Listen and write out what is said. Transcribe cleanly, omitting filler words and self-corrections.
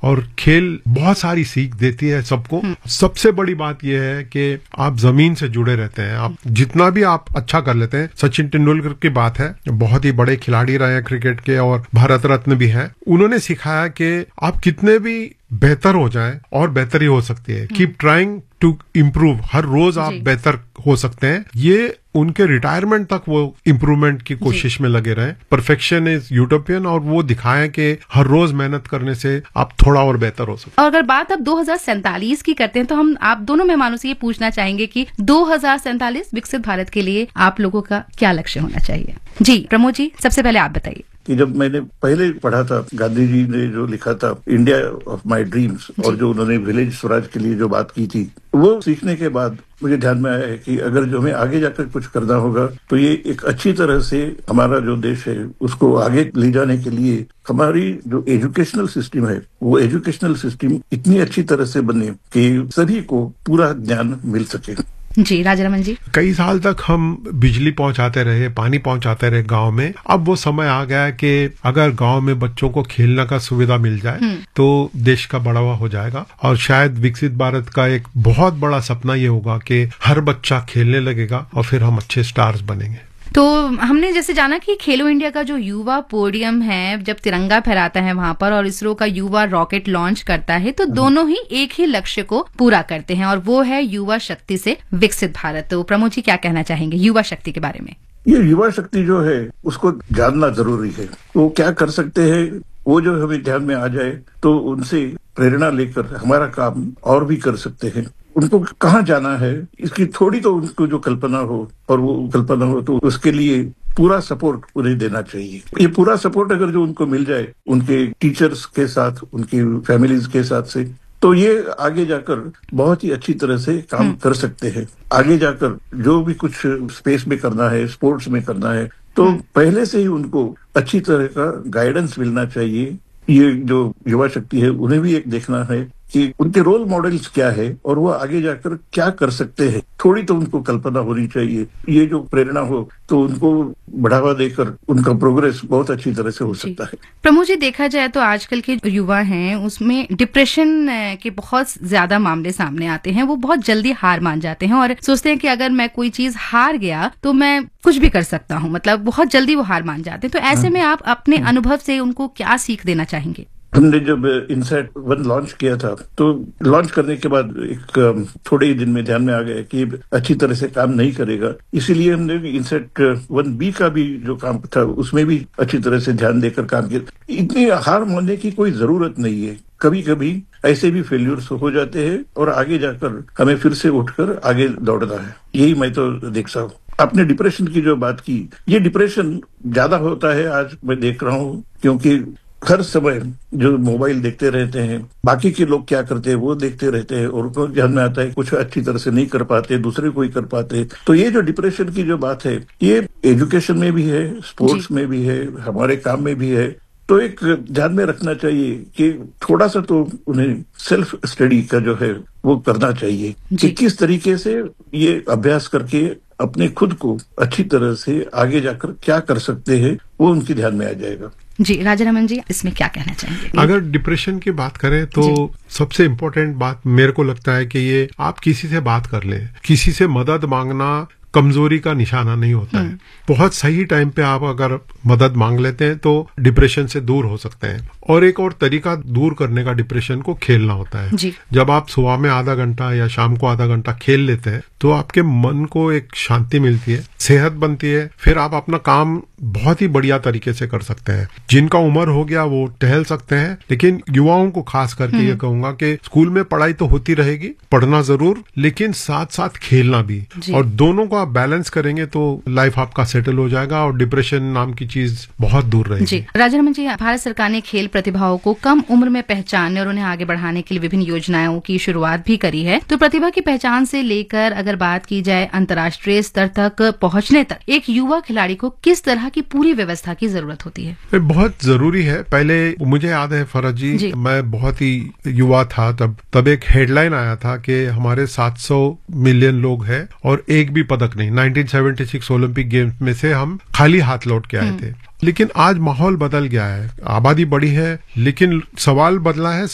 और खेल बहुत सारी सीख देती है सबको। सबसे बड़ी बात यह है कि आप जमीन से जुड़े रहते हैं, आप जितना भी आप अच्छा कर लेते हैं। सचिन तेंदुलकर की बात है, बहुत ही बड़े खिलाड़ी रहे हैं क्रिकेट के और भारत रत्न भी हैं। उन्होंने सिखाया कि आप कितने भी बेहतर हो जाएं और बेहतरी हो सकती है। कीप ट्राइंग टू इम्प्रूव, हर रोज आप बेहतर हो सकते हैं। ये उनके रिटायरमेंट तक वो इम्प्रूवमेंट की कोशिश में लगे रहे। परफेक्शन इज यूटोपियन, और वो दिखाएं कि हर रोज मेहनत करने से आप थोड़ा और बेहतर हो सकते हैं। और अगर बात अब 2047 की करते हैं तो हम आप दोनों मेहमानों से ये पूछना चाहेंगे कि 2047 विकसित भारत के लिए आप लोगों का क्या लक्ष्य होना चाहिए? जी प्रमोद जी, सबसे पहले आप बताइए। कि जब मैंने पहले पढ़ा था, गांधी जी ने जो लिखा था इंडिया ऑफ माय ड्रीम्स, और जो उन्होंने विलेज स्वराज के लिए जो बात की थी, वो सीखने के बाद मुझे ध्यान में आया है कि अगर जो हमें आगे जाकर कुछ करना होगा तो ये एक अच्छी तरह से हमारा जो देश है उसको आगे ले जाने के लिए हमारी जो एजुकेशनल सिस्टम है, वो एजुकेशनल सिस्टम इतनी अच्छी तरह से बने कि सभी को पूरा ज्ञान मिल सके। जी राजारमन जी, कई साल तक हम बिजली पहुंचाते रहे, पानी पहुंचाते रहे गांव में। अब वो समय आ गया है कि अगर गांव में बच्चों को खेलने का सुविधा मिल जाए तो देश का बढ़ावा हो जाएगा। और शायद विकसित भारत का एक बहुत बड़ा सपना ये होगा कि हर बच्चा खेलने लगेगा और फिर हम अच्छे स्टार्स बनेंगे। तो हमने जैसे जाना कि खेलो इंडिया का जो युवा पोडियम है, जब तिरंगा फहराता है वहां पर, और इसरो का युवा रॉकेट लॉन्च करता है, तो दोनों ही एक ही लक्ष्य को पूरा करते हैं, और वो है युवा शक्ति से विकसित भारत। तो प्रमोद जी क्या कहना चाहेंगे युवा शक्ति के बारे में? ये युवा शक्ति जो है उसको जानना जरूरी है। वो क्या कर सकते हैं वो जो हमें ध्यान में आ जाए तो उनसे प्रेरणा लेकर हमारा काम और भी कर सकते हैं। उनको कहाँ जाना है इसकी थोड़ी तो उनको जो कल्पना हो, और वो कल्पना हो तो उसके लिए पूरा सपोर्ट उन्हें देना चाहिए। ये पूरा सपोर्ट अगर जो उनको मिल जाए उनके टीचर्स के साथ, उनकी फैमिलीज के साथ से, तो ये आगे जाकर बहुत ही अच्छी तरह से काम कर सकते हैं। आगे जाकर जो भी कुछ स्पेस में करना है, स्पोर्ट्स में करना है, तो पहले से ही उनको अच्छी तरह का गाइडेंस मिलना चाहिए। ये जो युवा शक्ति है उन्हें भी एक देखना है कि उनके रोल मॉडल्स क्या है और वो आगे जाकर क्या कर सकते हैं। थोड़ी तो उनको कल्पना होनी चाहिए। ये जो प्रेरणा हो तो उनको बढ़ावा देकर उनका प्रोग्रेस बहुत अच्छी तरह से हो सकता है। प्रमोद जी, देखा जाए तो आजकल के युवा हैं उसमें डिप्रेशन के बहुत ज्यादा मामले सामने आते हैं। वो बहुत जल्दी हार मान जाते हैं और सोचते हैं कि अगर मैं कोई चीज हार गया तो मैं कुछ भी कर सकता हूँ, मतलब बहुत जल्दी वो हार मान जाते हैं। तो ऐसे में आप अपने अनुभव से उनको क्या सीख देना चाहेंगे? हमने जब INSAT-1 लॉन्च किया था तो लॉन्च करने के बाद एक थोड़े ही दिन में ध्यान में आ गया कि अच्छी तरह से काम नहीं करेगा। इसीलिए हमने INSAT-1B का भी जो काम था उसमें भी अच्छी तरह से ध्यान देकर काम किया। इतनी हार मानने की कोई जरूरत नहीं है। कभी कभी ऐसे भी फेल्यूर्स हो जाते हैं और आगे जाकर हमें फिर से उठकर आगे दौड़ना है। यही मैं तो देखता हूँ। आपने डिप्रेशन की जो बात की, ये डिप्रेशन ज्यादा होता है आज मैं देख रहा हूँ, क्योंकि हर समय जो मोबाइल देखते रहते हैं, बाकी के लोग क्या करते हैं वो देखते रहते हैं, और उनको ध्यान में आता है कुछ अच्छी तरह से नहीं कर पाते, दूसरे कोई कर पाते। तो ये जो डिप्रेशन की जो बात है ये एजुकेशन में भी है, स्पोर्ट्स में भी है, हमारे काम में भी है। तो एक ध्यान में रखना चाहिए कि थोड़ा सा तो उन्हें सेल्फ स्टडी का जो है वो करना चाहिए कि किस तरीके से ये अभ्यास करके अपने खुद को अच्छी तरह से आगे जाकर क्या कर सकते हैं वो उनके ध्यान में आ जाएगा। जी राजारमन जी, इसमें क्या कहना चाहेंगे? अगर डिप्रेशन की बात करें तो सबसे इम्पोर्टेंट बात मेरे को लगता है कि ये आप किसी से बात कर लें। किसी से मदद मांगना कमजोरी का निशाना नहीं होता है। बहुत सही टाइम पे आप अगर मदद मांग लेते हैं तो डिप्रेशन से दूर हो सकते हैं। और एक और तरीका दूर करने का डिप्रेशन को खेलना होता है। जब आप सुबह में आधा घंटा या शाम को आधा घंटा खेल लेते हैं तो आपके मन को एक शांति मिलती है, सेहत बनती है, फिर आप अपना काम बहुत ही बढ़िया तरीके से कर सकते हैं। जिनका उम्र हो गया वो टहल सकते हैं, लेकिन युवाओं को खास करके ये कहूंगा कि स्कूल में पढ़ाई तो होती रहेगी, पढ़ना जरूर, लेकिन साथ साथ खेलना भी, और दोनों को आप बैलेंस करेंगे तो लाइफ आपका सेटल हो जाएगा और डिप्रेशन नाम की चीज बहुत दूर रहेगी। जी राजारमन जी, भारत सरकार ने खेल प्रतिभाओं को कम उम्र में पहचानने और उन्हें आगे बढ़ाने के लिए विभिन्न योजनाओं की शुरुआत भी करी है। तो प्रतिभा की पहचान से लेकर अगर बात की जाए अंतर्राष्ट्रीय स्तर तक पहुंचने तक एक युवा खिलाड़ी को किस तरह की पूरी व्यवस्था की जरूरत होती है? बहुत जरूरी है। पहले मुझे याद है फरज जी, मैं बहुत ही युवा था तब एक हेडलाइन आया था कि हमारे 700 मिलियन लोग हैं और एक भी पदक नहीं। 1976 ओलंपिक गेम्स में से हम खाली हाथ लौट के आए थे। लेकिन आज माहौल बदल गया है, आबादी बढ़ी है, लेकिन सवाल बदला है।